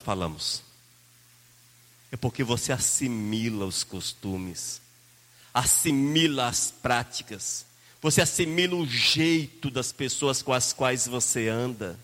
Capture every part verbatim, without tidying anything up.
falamos. É porque você assimila os costumes, assimila as práticas, você assimila o jeito das pessoas com as quais você anda.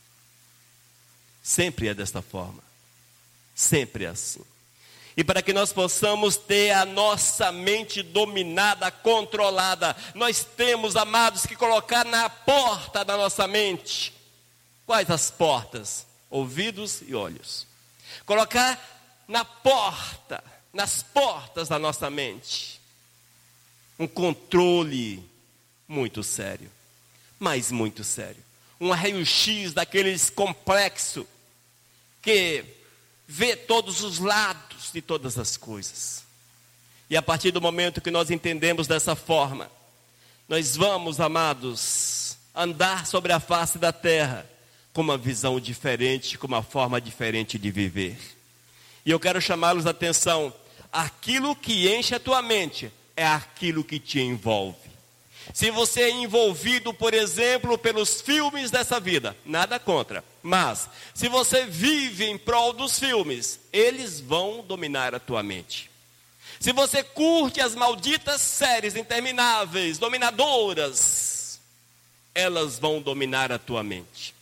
Sempre é desta forma, sempre é assim. E para que nós possamos ter a nossa mente dominada, controlada, nós temos, amados, que colocar na porta da nossa mente. Quais as portas? Ouvidos e olhos. Colocar na porta, nas portas da nossa mente, um controle muito sério, mas muito sério. Um raio-x daqueles complexos que vê todos os lados de todas as coisas. E a partir do momento que nós entendemos dessa forma, nós vamos, amados, andar sobre a face da terra com uma visão diferente, com uma forma diferente de viver. E eu quero chamá-los a atenção. Aquilo que enche a tua mente é aquilo que te envolve. Se você é envolvido, por exemplo, pelos filmes dessa vida, nada contra. Mas, se você vive em prol dos filmes, eles vão dominar a tua mente. Se você curte as malditas séries intermináveis, dominadoras, elas vão dominar a tua mente.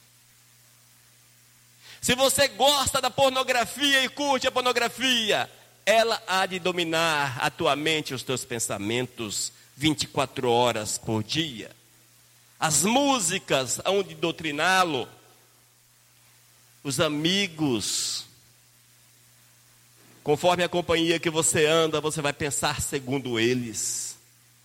Se você gosta da pornografia e curte a pornografia, ela há de dominar a tua mente, os teus pensamentos, vinte e quatro horas por dia. As músicas hão de doutriná-lo. Os amigos, conforme a companhia que você anda, você vai pensar segundo eles.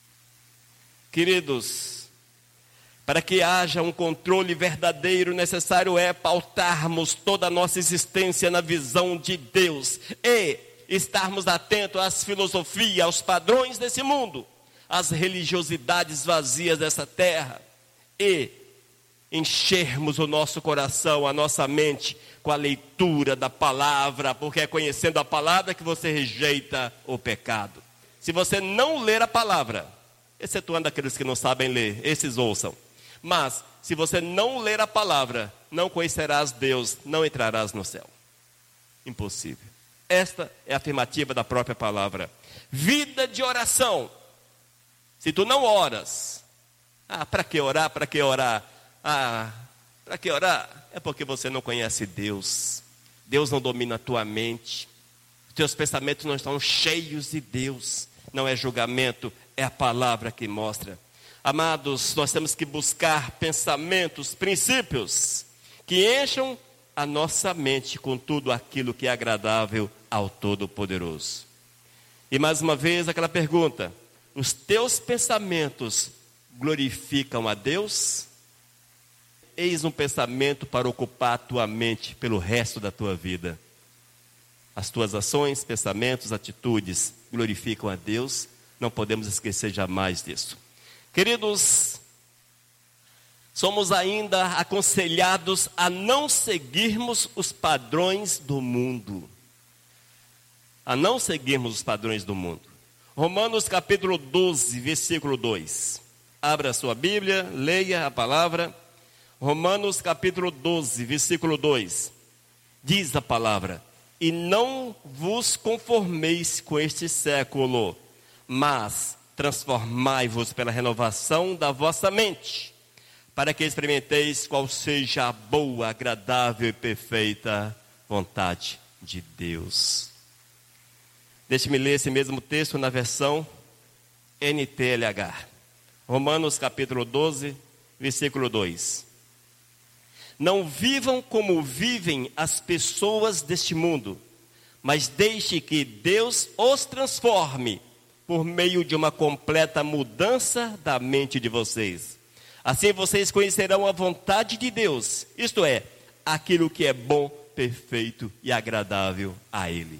Queridos, para que haja um controle verdadeiro, necessário é pautarmos toda a nossa existência na visão de Deus e estarmos atentos às filosofias, aos padrões desse mundo, às religiosidades vazias dessa terra e enchermos o nosso coração, a nossa mente com a leitura da palavra, porque é conhecendo a palavra que você rejeita o pecado. Se você não ler a palavra, excetuando aqueles que não sabem ler, esses ouçam. Mas, se você não ler a palavra, não conhecerás Deus, não entrarás no céu. Impossível. Esta é a afirmativa da própria palavra. Vida de oração. Se tu não oras, ah, para que orar, para que orar? Ah, para que orar? É porque você não conhece Deus. Deus não domina a tua mente. Os teus pensamentos não estão cheios de Deus. Não é julgamento, é a palavra que mostra. Amados, nós temos que buscar pensamentos, princípios, que encham a nossa mente com tudo aquilo que é agradável ao Todo-Poderoso. E mais uma vez aquela pergunta: os teus pensamentos glorificam a Deus? Eis um pensamento para ocupar a tua mente pelo resto da tua vida. As tuas ações, pensamentos, atitudes glorificam a Deus? Não podemos esquecer jamais disso. Queridos, somos ainda aconselhados a não seguirmos os padrões do mundo. A não seguirmos os padrões do mundo. Romanos capítulo doze, versículo dois. Abra a sua Bíblia, leia a palavra. Romanos capítulo doze, versículo dois. Diz a palavra: e não vos conformeis com este século, mas transformai-vos pela renovação da vossa mente, para que experimenteis qual seja a boa, agradável e perfeita vontade de Deus. Deixe-me ler esse mesmo texto na versão N T L H. Romanos capítulo doze, versículo dois. Não vivam como vivem as pessoas deste mundo, mas deixe que Deus os transforme por meio de uma completa mudança da mente de vocês. Assim vocês conhecerão a vontade de Deus, isto é, aquilo que é bom, perfeito e agradável a Ele.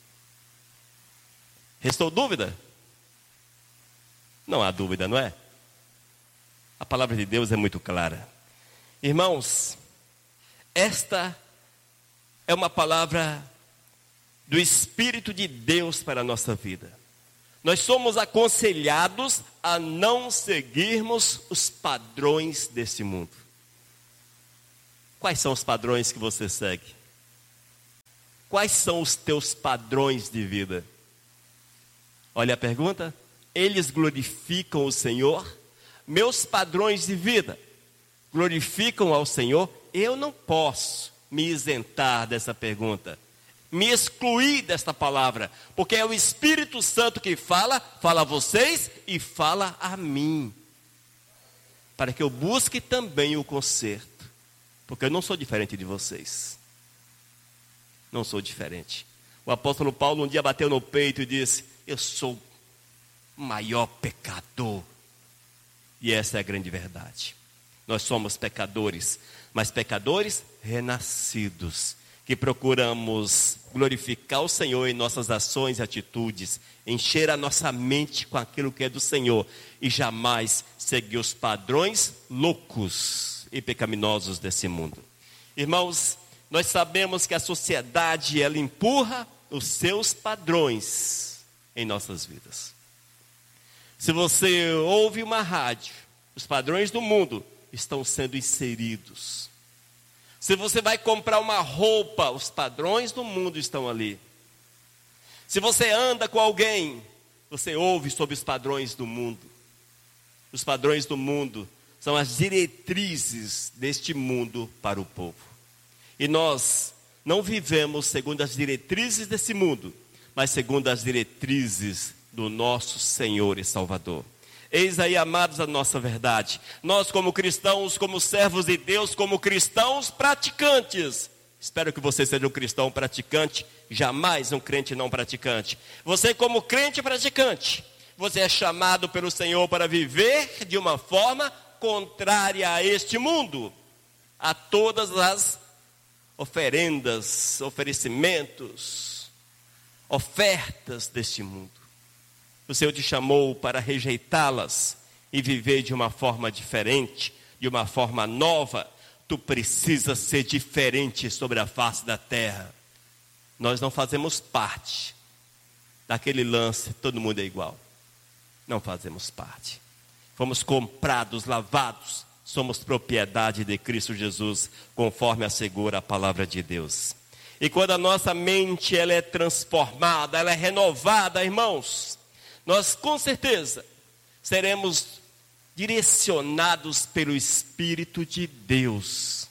Restou dúvida? Não há dúvida, não é? A palavra de Deus é muito clara. Irmãos, esta é uma palavra do Espírito de Deus para a nossa vida. Nós somos aconselhados a não seguirmos os padrões deste mundo. Quais são os padrões que você segue? quais são os teus padrões de vida? Olha a pergunta. Eles glorificam o Senhor? Meus padrões de vida glorificam ao Senhor? Eu não posso me isentar dessa pergunta, me excluir desta palavra, porque é o Espírito Santo que fala, fala a vocês e fala a mim, para que eu busque também o conserto, porque eu não sou diferente de vocês, não sou diferente. O apóstolo Paulo um dia bateu no peito e disse: eu sou o maior pecador, e essa é a grande verdade. Nós somos pecadores, mas pecadores renascidos, que procuramos glorificar o Senhor em nossas ações e atitudes, encher a nossa mente com aquilo que é do Senhor e jamais seguir os padrões loucos e pecaminosos desse mundo. Irmãos, nós sabemos que a sociedade, ela empurra os seus padrões em nossas vidas. Se você ouve uma rádio, os padrões do mundo estão sendo inseridos. Se você vai comprar uma roupa, os padrões do mundo estão ali. Se você anda com alguém, você ouve sobre os padrões do mundo. Os padrões do mundo são as diretrizes deste mundo para o povo. E nós não vivemos segundo as diretrizes desse mundo, mas segundo as diretrizes do nosso Senhor e Salvador. Eis aí, amados, a nossa verdade. Nós como cristãos, como servos de Deus, como cristãos praticantes. Espero que você seja um cristão praticante, jamais um crente não praticante. Você como crente praticante, você é chamado pelo Senhor para viver de uma forma contrária a este mundo. A todas as oferendas, oferecimentos, ofertas deste mundo. O Senhor te chamou para rejeitá-las e viver de uma forma diferente, de uma forma nova. Tu precisas ser diferente sobre a face da terra. Nós não fazemos parte daquele lance, todo mundo é igual. Não fazemos parte. Fomos comprados, lavados, somos propriedade de Cristo Jesus, conforme assegura a palavra de Deus. E quando a nossa mente ela é transformada, ela é renovada, irmãos, nós com certeza seremos direcionados pelo Espírito de Deus.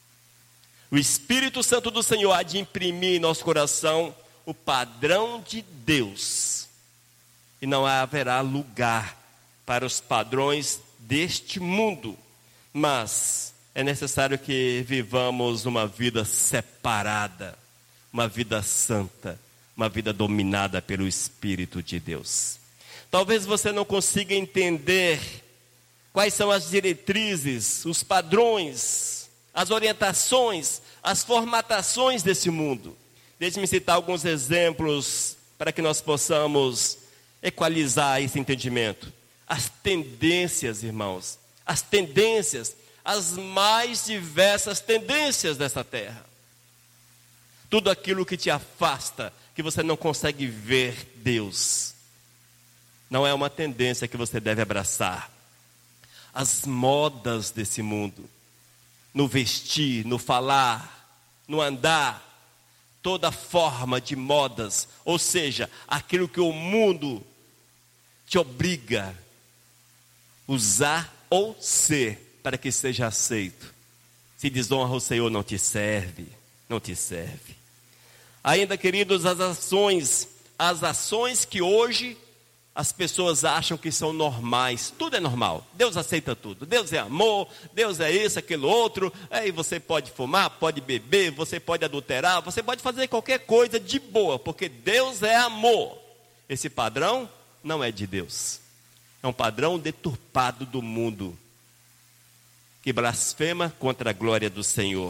O Espírito Santo do Senhor há de imprimir em nosso coração o padrão de Deus. E não haverá lugar para os padrões deste mundo. Mas é necessário que vivamos uma vida separada, uma vida santa, uma vida dominada pelo Espírito de Deus. Talvez você não consiga entender quais são as diretrizes, os padrões, as orientações, as formatações desse mundo. Deixe-me citar alguns exemplos para que nós possamos equalizar esse entendimento. As tendências, irmãos, as tendências, as mais diversas tendências dessa terra. Tudo aquilo que te afasta, que você não consegue ver Deus, não é uma tendência que você deve abraçar. As modas desse mundo, no vestir, no falar, no andar, toda forma de modas, ou seja, aquilo que o mundo te obriga a usar ou ser, para que seja aceito. Se desonra o Senhor, não te serve, não te serve. Ainda, queridos, as ações, as ações que hoje as pessoas acham que são normais. Tudo é normal, Deus aceita tudo. Deus é amor, Deus é isso, aquilo, outro. Aí você pode fumar, pode beber, você pode adulterar, você pode fazer qualquer coisa de boa, porque Deus é amor. Esse padrão não é de Deus. É um padrão deturpado do mundo, que blasfema contra a glória do Senhor.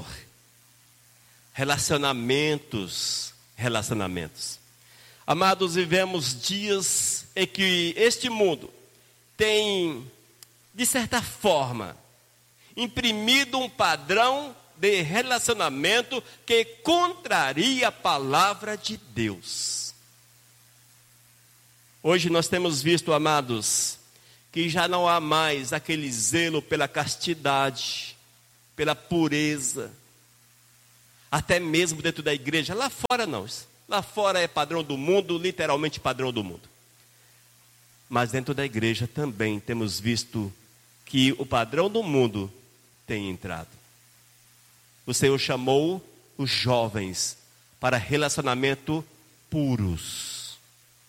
Relacionamentos, relacionamentos. Amados, vivemos dias em que este mundo tem, de certa forma, imprimido um padrão de relacionamento que contraria a palavra de Deus. Hoje nós temos visto, amados, que já não há mais aquele zelo pela castidade, pela pureza. até mesmo dentro da igreja. Lá fora não, lá fora é padrão do mundo, literalmente padrão do mundo. Mas dentro da igreja também temos visto que o padrão do mundo tem entrado. O Senhor chamou os jovens para relacionamento puros,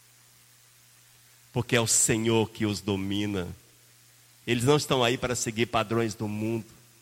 porque é o Senhor que os domina. Eles não estão aí para seguir padrões do mundo.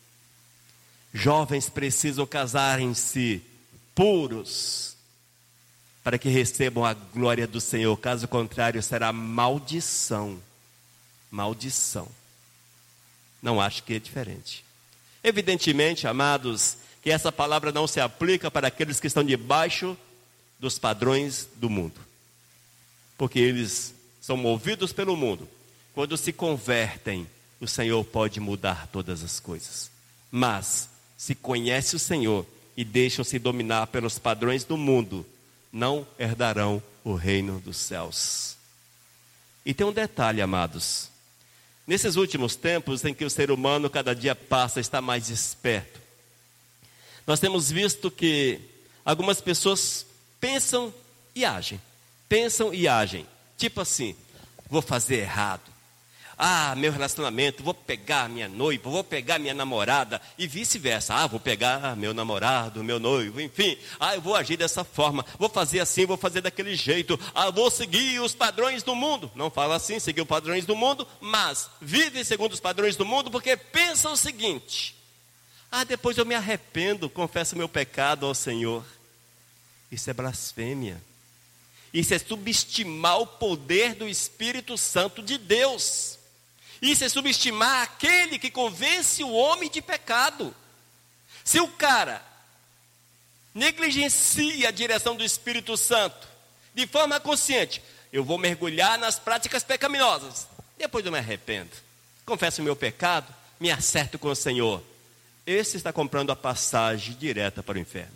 Jovens precisam casarem-se puros, para que recebam a glória do Senhor. Caso contrário, será maldição. Maldição. Não acho que é diferente. Evidentemente, amados, que essa palavra não se aplica para aqueles que estão debaixo dos padrões do mundo, porque eles são movidos pelo mundo. Quando se convertem, o Senhor pode mudar todas as coisas. Mas, se conhece o Senhor e deixam-se dominar pelos padrões do mundo, não herdarão o reino dos céus. E tem um detalhe, amados. Nesses últimos tempos em que o ser humano cada dia passa, está mais esperto, nós temos visto que algumas pessoas pensam e agem. Pensam e agem. Tipo assim, vou fazer errado. Ah, meu relacionamento, vou pegar minha noiva, vou pegar minha namorada e vice-versa. Ah, vou pegar meu namorado, meu noivo, enfim. Ah, eu vou agir dessa forma, vou fazer assim, vou fazer daquele jeito. Ah, vou seguir os padrões do mundo. Não fala assim, seguir os padrões do mundo, mas vive segundo os padrões do mundo porque pensa o seguinte: ah, depois eu me arrependo, confesso meu pecado ao Senhor. Isso é blasfêmia. Isso é subestimar o poder do Espírito Santo de Deus. Isso é subestimar aquele que convence o homem de pecado. Se o cara negligencia a direção do Espírito Santo, de forma consciente, eu vou mergulhar nas práticas pecaminosas, depois eu me arrependo, confesso o meu pecado, me acerto com o Senhor. Esse está comprando a passagem direta para o inferno.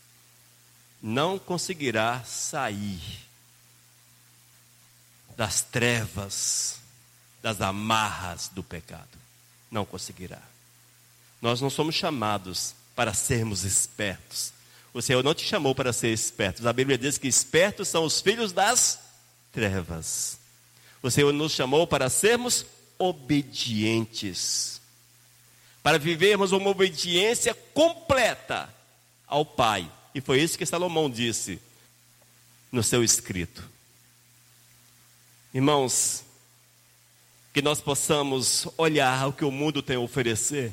Não conseguirá sair das trevas, das amarras do pecado. Não conseguirá. Nós não somos chamados para sermos espertos. O Senhor não te chamou para ser espertos. A Bíblia diz que espertos são os filhos das trevas. O Senhor nos chamou para sermos obedientes, para vivermos uma obediência completa ao Pai. E foi isso que Salomão disse no seu escrito. Irmãos, que nós possamos olhar o que o mundo tem a oferecer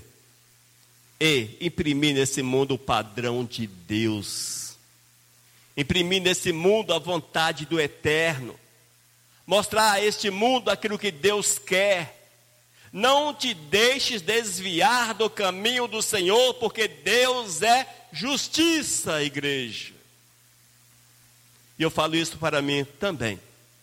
e imprimir nesse mundo o padrão de Deus. Imprimir nesse mundo a vontade do eterno. Mostrar a este mundo aquilo que Deus quer. Não te deixes desviar do caminho do Senhor, porque Deus é justiça, igreja. E eu falo isso para mim também.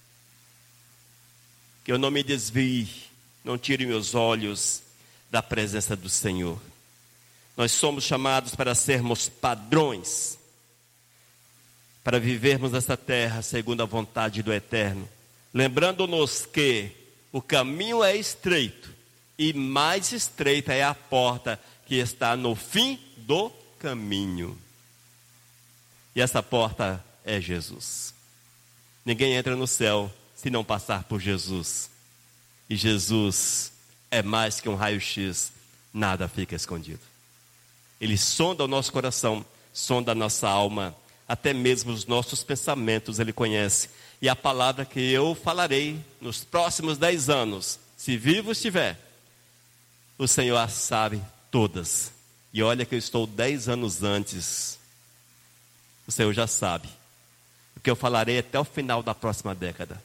Que eu não me desvie, não tire meus olhos da presença do Senhor. Nós somos chamados para sermos padrões, para vivermos essa terra segundo a vontade do Eterno, lembrando-nos que o caminho é estreito e mais estreita é a porta que está no fim do caminho. E essa porta é Jesus. Ninguém entra no céu se não passar por Jesus. E Jesus é mais que um raio-x, nada fica escondido. Ele sonda o nosso coração, sonda a nossa alma, até mesmo os nossos pensamentos Ele conhece. E a palavra que eu falarei nos próximos dez anos, se vivo estiver, o Senhor as sabe todas. E olha que eu estou dez anos antes, o Senhor já sabe o que eu falarei até o final da próxima década.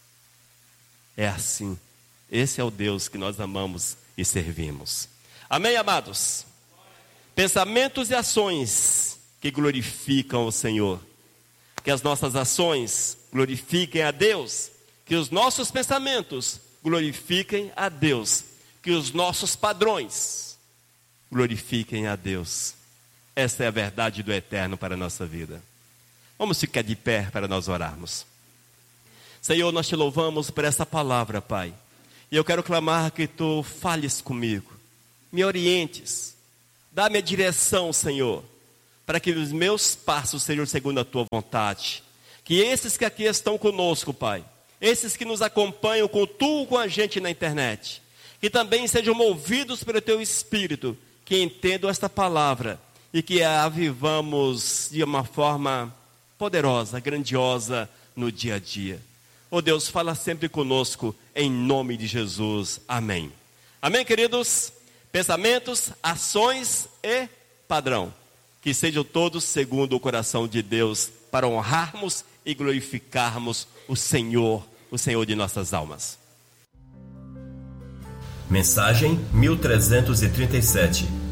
É assim. Esse é o Deus que nós amamos e servimos. Amém, amados? Pensamentos e ações que glorificam o Senhor. Que as nossas ações glorifiquem a Deus. Que os nossos pensamentos glorifiquem a Deus. Que os nossos padrões glorifiquem a Deus. Essa é a verdade do eterno para a nossa vida. Vamos ficar de pé para nós orarmos. Senhor, nós te louvamos por essa palavra, Pai. E eu quero clamar que Tu fales comigo, me orientes, dá-me a direção, Senhor, para que os meus passos sejam segundo a tua vontade. Que esses que aqui estão conosco, Pai, esses que nos acompanham, cultuam com a gente na internet, que também sejam movidos pelo teu Espírito, que entendam esta palavra e que a avivamos de uma forma poderosa, grandiosa no dia a dia. Oh Deus, fala sempre conosco, em nome de Jesus. Amém. Amém, queridos? Pensamentos, ações e padrão. Que sejam todos segundo o coração de Deus, para honrarmos e glorificarmos o Senhor, o Senhor de nossas almas. Mensagem mil trezentos e trinta e sete.